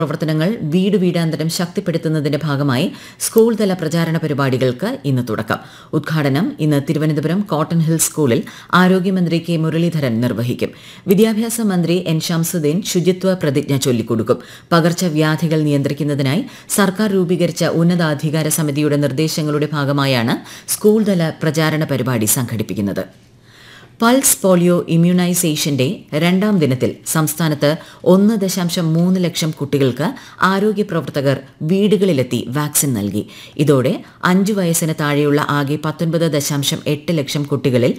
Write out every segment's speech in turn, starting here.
പ്രവർത്തനങ്ങൾ വീട് വീടാന്തരം ശക്തിപ്പെടുത്തുന്നതിന്റെ ഭാഗമായി സ്കൂൾ തല പ്രചാരണ പരിപാടികൾക്ക് ഇന്ന് തുടക്കം. ഉദ്ഘാടനം ഇന്ന് തിരുവനന്തപുരം കോട്ടൺ ഹിൽ സ്കൂളിൽ ആരോഗ്യമന്ത്രി കെ മുരളീധരൻ നിർവഹിക്കും. വിദ്യാഭ്യാസ മന്ത്രി എൻ ശംസുദ്ദീൻ ശുചിത്വ പ്രതിജ്ഞ ചൊല്ലിക്കൊടുക്കും. പകർച്ചവ്യാധികൾ നിയന്ത്രിക്കുന്നതിനായി സർക്കാർ രൂപീകരിച്ച ഉന്നതാധികാര സമിതിയുടെ നിർദ്ദേശങ്ങളുടെ ഭാഗമായാണ് സ്കൂൾ തല പ്രചാരണ പരിപാടി സംഘടിപ്പിക്കുന്നത്. പൾസ് പോളിയോ ഇമ്മ്യൂണൈസേഷന്റെ രണ്ടാം ദിനത്തിൽ സംസ്ഥാനത്ത് 1.3 ലക്ഷം കുട്ടികൾക്ക് ആരോഗ്യ പ്രവർത്തകർ വീടുകളിലെത്തി വാക്സിൻ നൽകി. ഇതോടെ 5 വയസ്സിന് താഴെയുള്ള ആകെ 19.8 ലക്ഷം കുട്ടികളിൽ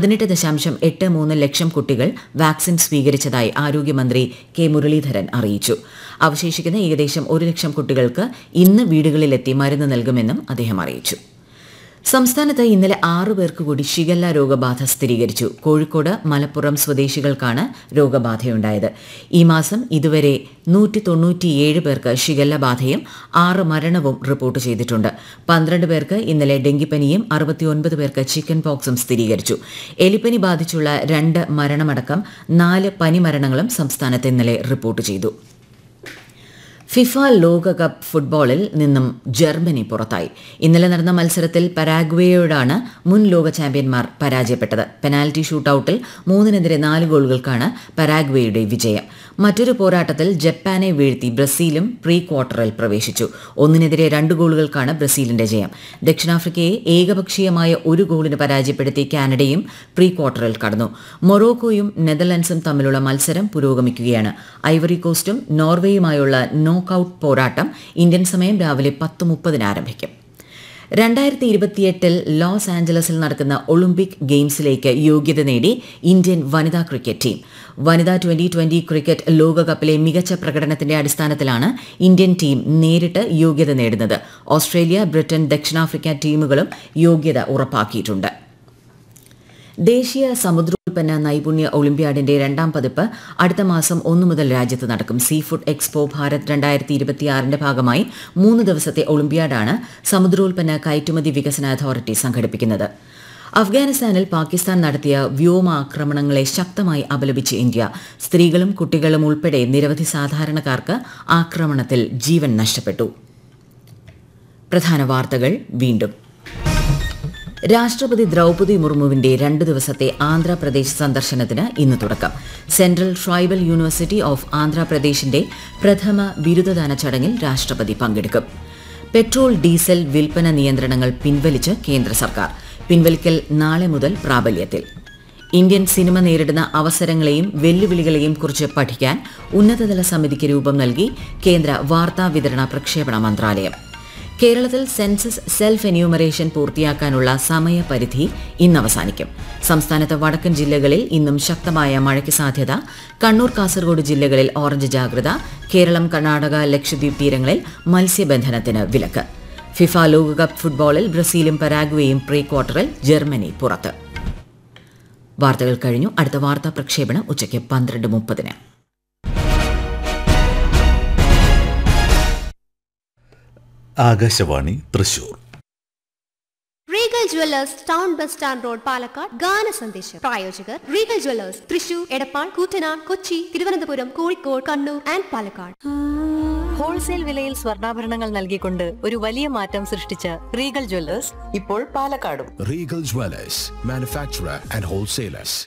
18.83 ലക്ഷം കുട്ടികൾ വാക്സിൻ സ്വീകരിച്ചതായി ആരോഗ്യമന്ത്രി കെ മുരളീധരൻ അറിയിച്ചു. അവശേഷിക്കുന്ന ഏകദേശം 1 ലക്ഷം കുട്ടികൾക്ക് ഇന്ന് വീടുകളിലെത്തി മരുന്ന് നൽകുമെന്നും അദ്ദേഹം അറിയിച്ചു. സംസ്ഥാനത്ത് ഇന്നലെ 6 പേർക്ക് കൂടി ഷിഗല്ല രോഗബാധ സ്ഥിരീകരിച്ചു. കോഴിക്കോട്, മലപ്പുറം സ്വദേശികൾക്കാണ് രോഗബാധയുണ്ടായത്. ഈ മാസം ഇതുവരെ 197 പേർക്ക് ഷിഗല്ല ബാധയും 6 മരണവും റിപ്പോർട്ട് ചെയ്തിട്ടുണ്ട്. 12 പേർക്ക് ഇന്നലെ ഡെങ്കിപ്പനിയും 69 പേർക്ക് ചിക്കൻ പോക്സും സ്ഥിരീകരിച്ചു. എലിപ്പനി ബാധിച്ചുള്ള 2 മരണമടക്കം 4 പനി മരണങ്ങളും സംസ്ഥാനത്ത് ഇന്നലെ റിപ്പോർട്ട് ചെയ്തു. ഫിഫ ലോകകപ്പ് ഫുട്ബോളിൽ നിന്നും ജർമ്മനി പുറത്തായി. ഇന്നലെ നടന്ന മത്സരത്തിൽ പരാഗ്വേയോടാണ് മുൻ ലോക ചാമ്പ്യന്മാർ പരാജയപ്പെട്ടത്. പെനാൽറ്റി ഷൂട്ടൌട്ടിൽ 3-4 ഗോളുകൾക്കാണ് പരാഗ്വേയുടെ വിജയം. മറ്റൊരു പോരാട്ടത്തിൽ ജപ്പാനെ വീഴ്ത്തി ബ്രസീലും പ്രീ ക്വാർട്ടറിൽ പ്രവേശിച്ചു. 1-2 ഗോളുകൾക്കാണ് ബ്രസീലിന്റെ ജയം. ദക്ഷിണാഫ്രിക്കയെ ഏകപക്ഷീയമായ 1 ഗോളിന് പരാജയപ്പെടുത്തി കാനഡയും പ്രീ ക്വാർട്ടറിൽ കടന്നു. മൊറോക്കോയും നെതർലൻഡ്സും തമ്മിലുള്ള മത്സരം പുരോഗമിക്കുകയാണ്. ഐവറി കോസ്റ്റും നോർവേയുമായുള്ള നോക്കൌട്ട് പോരാട്ടം ഇന്ത്യൻ സമയം രാവിലെ 10:30 ആരംഭിക്കും. 2028 ലോസ് ആഞ്ചലസിൽ നടക്കുന്ന ഒളിമ്പിക് ഗെയിംസിലേക്ക് യോഗ്യത നേടി ഇന്ത്യൻ വനിതാ ക്രിക്കറ്റ് ടീം. വനിതാ 2020 ക്രിക്കറ്റ് ലോകകപ്പിലെ മികച്ച പ്രകടനത്തിന്റെ അടിസ്ഥാനത്തിലാണ് ഇന്ത്യൻ ടീം നേരിട്ട് യോഗ്യത നേടുന്നത്. ഓസ്ട്രേലിയ, ബ്രിട്ടൻ, ദക്ഷിണാഫ്രിക്ക ടീമുകളും യോഗ്യത ഉറപ്പാക്കിയിട്ടുണ്ട്. ദേശീയ സമുദ്രോൽപ്പന്ന നൈപുണ്യ ഒളിമ്പ്യാഡിന്റെ 2ാം പതിപ്പ് അടുത്ത മാസം 1 മുതൽ രാജ്യത്ത് നടക്കും. സീ ഫുഡ് എക്സ്പോ ഭാരത് 2026ന്റെ ഭാഗമായി 3 ദിവസത്തെ ഒളിമ്പ്യാഡാണ് സമുദ്രോൽപ്പന്ന കയറ്റുമതി വികസന അതോറിറ്റി സംഘടിപ്പിക്കുന്നത്. അഫ്ഗാനിസ്ഥാനിൽ പാകിസ്ഥാൻ നടത്തിയ വ്യോമാക്രമണങ്ങളെ ശക്തമായി അപലപിച്ച് ഇന്ത്യ. സ്ത്രീകളും കുട്ടികളും ഉൾപ്പെടെ നിരവധി സാധാരണക്കാർക്ക് ആക്രമണത്തിൽ ജീവൻ നഷ്ടപ്പെട്ടു. പ്രധാന വാർത്തകൾ വീണ്ടും. രാഷ്ട്രപതി ദ്രൌപദി മുർമുവിന്റെ 2 ദിവസത്തെ ആന്ധ്രാപ്രദേശ് സന്ദർശനത്തിന് ഇന്ന് തുടക്കം. സെൻട്രൽ ട്രൈബൽ യൂണിവേഴ്സിറ്റി ഓഫ് ആന്ധ്രാപ്രദേശിന്റെ പ്രഥമ ബിരുദദാന ചടങ്ങിൽ രാഷ്ട്രപതി പങ്കെടുക്കും. പെട്രോൾ, ഡീസൽ വിൽപ്പന നിയന്ത്രണങ്ങൾ പിൻവലിച്ച് കേന്ദ്ര സർക്കാർ. പിൻവലിക്കൽ നാളെ മുതൽ പ്രാബല്യത്തിൽ. ഇന്ത്യൻ സിനിമ നേരിടുന്ന അവസരങ്ങളെയും വെല്ലുവിളികളെയും കുറിച്ച് പഠിക്കാൻ ഉന്നതതല സമിതിക്ക് രൂപം നൽകി കേന്ദ്ര വാർത്താ വിതരണ പ്രക്ഷേപണ മന്ത്രാലയം. കേരളത്തിൽ സെൻസസ് സെൽഫ് എന്യൂമറേഷൻ പൂർത്തിയാക്കാനുള്ള സമയപരിധി ഇന്ന് അവസാനിക്കും. സംസ്ഥാനത്ത് വടക്കൻ ജില്ലകളിൽ ഇന്നും ശക്തമായ മഴയ്ക്ക് സാധ്യത. കണ്ണൂർ, കാസർഗോഡ് ജില്ലകളിൽ ഓറഞ്ച് ജാഗ്രത. കേരളം, കർണാടക, ലക്ഷദ്വീപ് തീരങ്ങളിൽ മത്സ്യബന്ധനത്തിന് വിലക്ക്. ഫിഫ ലോകകപ്പ് ഫുട്ബോളിൽ ബ്രസീലും പരാഗ്വേയും പ്രീ ക്വാർട്ടറിൽ, ജർമ്മനി പുറത്ത്. വാർത്തകൾ കഴിഞ്ഞു. അടുത്ത വാർത്താ പ്രക്ഷേപണം ഉച്ചയ്ക്ക് 12:30. Akashvani Thrissur. Regal jewellers town bus stand road, Palakkad. ഗാന സന്ദേശം. പ്രായോജകർ Regal jewellers Thrissur, Edappal, Koottanad, Kochi, Thiruvananthapuram, Kozhikode, Kannur and Palakkad. Wholesale വിലയിൽ സ്വർണ്ണാഭരണങ്ങൾ നൽകിക്കൊണ്ട് ഒരു വലിയ മാറ്റം സൃഷ്ടിച്ച റീഗൽ ജുവല്ലേഴ്സ് ഇപ്പോൾ പാലക്കാടും. Regal jewellers, manufacturer and wholesalers.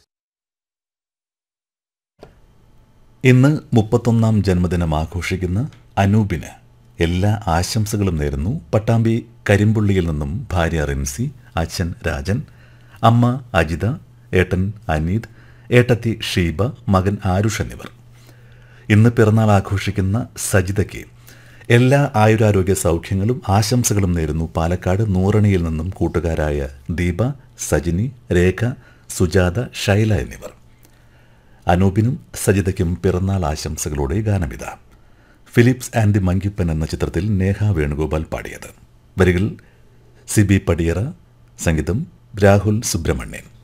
ഇന്ന് 31ാം ജന്മദിനം ആഘോഷിക്കുന്ന അനൂപിന് എല്ലാ ആശംസകളും നേരുന്നു പട്ടാമ്പി കരിമ്പുള്ളിയിൽ നിന്നും ഭാര്യ റിൻസി, അച്ഛൻ രാജൻ, അമ്മ അജിത, ഏട്ടൻ അനീത്, ഏട്ടത്തി ഷീബ, മകൻ ആരുഷ് എന്നിവർ. ഇന്ന് പിറന്നാൾ ആഘോഷിക്കുന്ന സജിതയ്ക്ക് എല്ലാ ആയുരാരോഗ്യ സൗഖ്യങ്ങളും ആശംസകളും നേരുന്നു പാലക്കാട് നൂറണിയിൽ നിന്നും കൂട്ടുകാരായ ദീപ, സജിനി, രേഖ, സുജാത, ഷൈല എന്നിവർ. അനൂപിനും സജിതയ്ക്കും പിറന്നാൾ ആശംസകളോടെ ഗാനമിത. ഫിലിപ്സ് ആൻഡ് ദി മങ്കിപ്പൻ എന്ന ചിത്രത്തിൽ നേഹ വേണുഗോപാൽ പാടിയത്. വരികൾ സിബി പടിയറ, സംഗീതം രാഹുൽ സുബ്രഹ്മണ്യൻ.